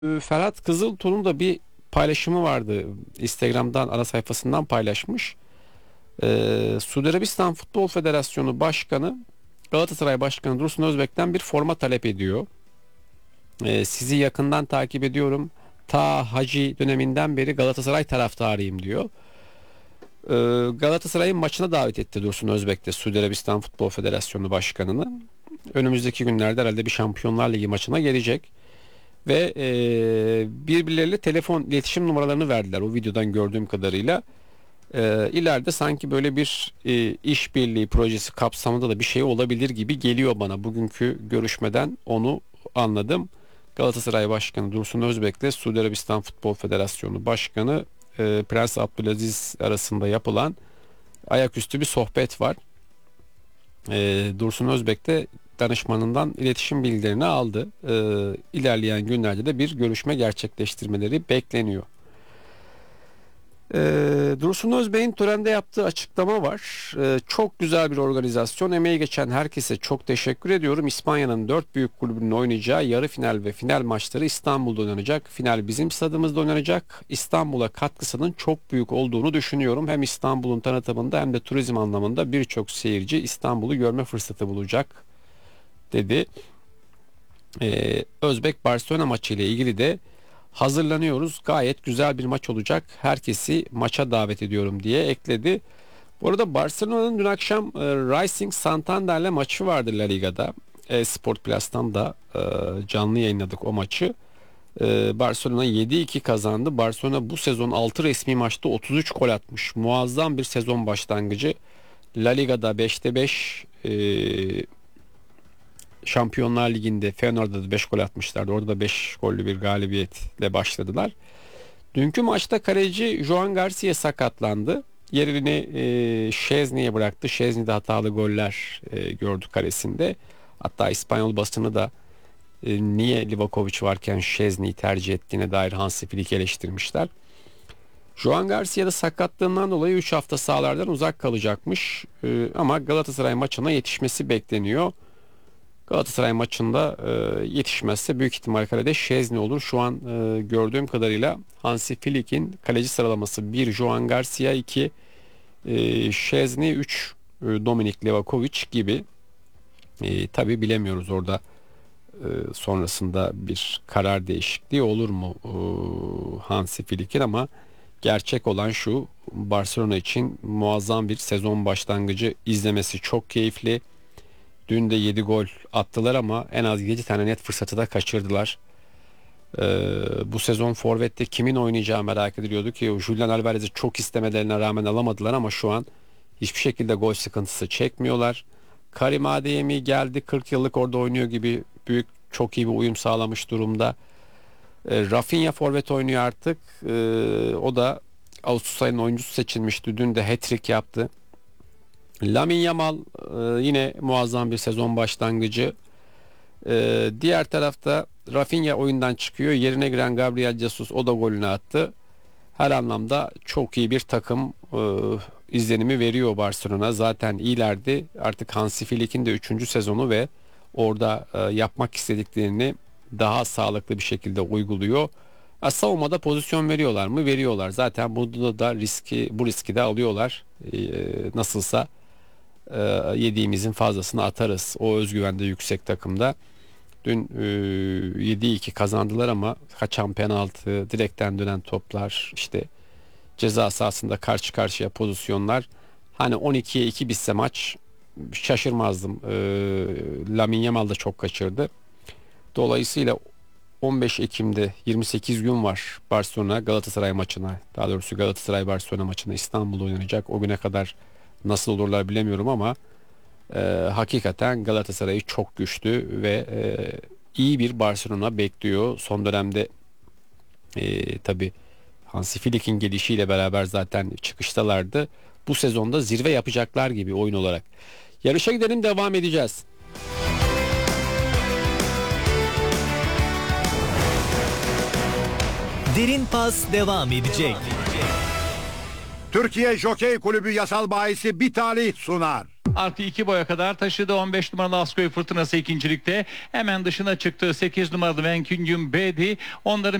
Ferhat Kızıltuğ'un da bir paylaşımı vardı. Instagram'dan ana sayfasından paylaşmış. Suudi Arabistan Futbol Federasyonu Başkanı Galatasaray Başkanı Dursun Özbek'ten bir forma talep ediyor. Sizi yakından takip ediyorum. Ta Hacı döneminden beri Galatasaray taraftarıyım diyor. Galatasaray'ın maçına davet etti Dursun Özbek de Suudi Arabistan Futbol Federasyonu Başkanı'nı. Önümüzdeki günlerde herhalde bir Şampiyonlar Ligi maçına gelecek. Ve birbirleriyle telefon iletişim numaralarını verdiler o videodan gördüğüm kadarıyla. İleride sanki böyle bir işbirliği projesi kapsamında da bir şey olabilir gibi geliyor bana. Bugünkü görüşmeden onu anladım. Galatasaray Başkanı Dursun Özbek'le Suudi Arabistan Futbol Federasyonu Başkanı Prens Abdülaziz arasında yapılan ayaküstü bir sohbet var. Dursun Özbek de danışmanından iletişim bilgilerini aldı. İlerleyen günlerde de bir görüşme gerçekleştirmeleri bekleniyor. Dursun Özbek'in törende yaptığı açıklama var. Çok güzel bir organizasyon. Emeği geçen herkese çok teşekkür ediyorum. İspanya'nın 4 büyük kulübünün oynayacağı yarı final ve final maçları İstanbul'da oynanacak. Final bizim stadımızda oynanacak. İstanbul'a katkısının çok büyük olduğunu düşünüyorum. Hem İstanbul'un tanıtımında hem de turizm anlamında birçok seyirci İstanbul'u görme fırsatı bulacak dedi. Özbek Barcelona maçı ile ilgili de hazırlanıyoruz. Gayet güzel bir maç olacak. Herkesi maça davet ediyorum diye ekledi. Bu arada Barcelona'nın dün akşam Racing Santander'le maçı vardı La Liga'da. Sport Plus'tan da canlı yayınladık o maçı. Barcelona 7-2 kazandı. Barcelona bu sezon 6 resmi maçta 33 gol atmış. Muazzam bir sezon başlangıcı. La Liga'da 5'te 5, Şampiyonlar Ligi'nde Feyenoord'da da 5 gol atmışlardı. Orada da 5 gollü bir galibiyetle başladılar. Dünkü maçta kaleci Joan Garcia sakatlandı. Yerini Szczesny'ye bıraktı. Szczesny de hatalı goller gördü kalesinde. Hatta İspanyol basını da niye Livakovic varken Szczesny'yi tercih ettiğine dair Hansi Flick'i eleştirmişler. Joan Garcia da sakatlığından dolayı 3 hafta sahalardan uzak kalacakmış. Ama Galatasaray maçına yetişmesi bekleniyor. Galatasaray maçında yetişmezse büyük ihtimal kalede Szczesny olur. Şu an gördüğüm kadarıyla Hansi Flick'in kaleci sıralaması 1 Joan Garcia, 2 Szczesny, 3 Dominik Livakovic gibi. Tabii bilemiyoruz orada sonrasında bir karar değişikliği olur mu Hansi Flick'in, ama gerçek olan şu: Barcelona için muazzam bir sezon başlangıcı izlemesi çok keyifli. Dün de 7 gol attılar ama en az 7 tane net fırsatı da kaçırdılar. Bu sezon forvette kimin oynayacağı merak ediliyordu ki Julian Alvarez'i çok istemelerine rağmen alamadılar, ama şu an hiçbir şekilde gol sıkıntısı çekmiyorlar. Karim Adeyemi geldi, 40 yıllık orada oynuyor gibi, çok iyi bir uyum sağlamış durumda. Rafinha forvet oynuyor artık. O da Ağustos ayının oyuncusu seçilmişti. Dün de hat-trick yaptı. Lamine Yamal yine muazzam bir sezon başlangıcı. Diğer tarafta Rafinha oyundan çıkıyor. Yerine giren Gabriel Jesus, o da golünü attı. Her anlamda çok iyi bir takım izlenimi veriyor Barcelona. Zaten iyilerdi. Artık Hansi Flick'in de 3. sezonu ve orada yapmak istediklerini daha sağlıklı bir şekilde uyguluyor. Savunmada pozisyon veriyorlar mı? Veriyorlar. Zaten burada da bu riski de alıyorlar. Nasılsa yediğimizin fazlasını atarız. O özgüvende yüksek takımda. Dün 7-2 kazandılar ama kaçan penaltı, direkten dönen toplar, işte ceza sahasında karşı karşıya pozisyonlar. Hani 12'ye 2 bitse maç şaşırmazdım. Lamine Yamal da çok kaçırdı. Dolayısıyla 15 Ekim'de 28 gün var Barcelona Galatasaray maçına, daha doğrusu Galatasaray Barcelona maçına İstanbul'da oynanacak. O güne kadar nasıl olurlar bilemiyorum ama hakikaten Galatasaray'ı çok güçlü ve iyi bir Barcelona bekliyor. Son dönemde tabii Hansi Flick'in gelişiyle beraber zaten çıkıştalardı. Bu sezonda zirve yapacaklar gibi oyun olarak. Yarışa gidelim, devam edeceğiz. Derin Pas devam edecek. Türkiye Jokey Kulübü yasal bahisi bir talih sunar. Artı 2 boya kadar taşıdı. 15 numaralı Askoy Fırtınası ikincilikte. Hemen dışına çıktı. 8 numaralı Venküngüm Bedi. Onların